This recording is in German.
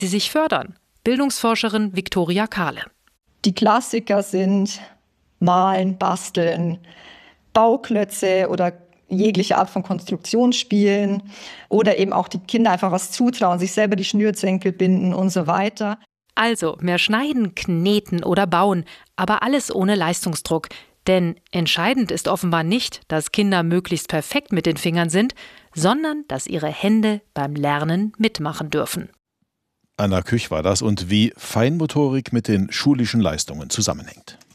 sie sich fördern. Bildungsforscherin Viktoria Kahle. Die Klassiker sind Malen, Basteln, Bauklötze oder jegliche Art von Konstruktion spielen oder eben auch die Kinder einfach was zutrauen, sich selber die Schnürsenkel binden und so weiter. Also mehr schneiden, kneten oder bauen, aber alles ohne Leistungsdruck. Denn entscheidend ist offenbar nicht, dass Kinder möglichst perfekt mit den Fingern sind, sondern dass ihre Hände beim Lernen mitmachen dürfen. Anna Küch war das und wie Feinmotorik mit den schulischen Leistungen zusammenhängt.